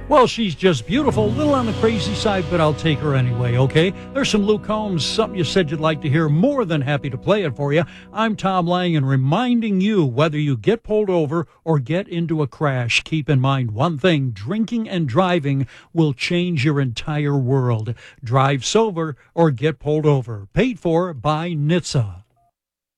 Well, she's just beautiful, a little on the crazy side, but I'll take her anyway, okay? There's some Luke Combs, something you said you'd like to hear. More than happy to play it for you. I'm Tom Lang, and reminding you, whether you get pulled over or get into a crash, keep in mind one thing: drinking and driving will change your entire world. Drive sober or get pulled over. Paid for by NHTSA.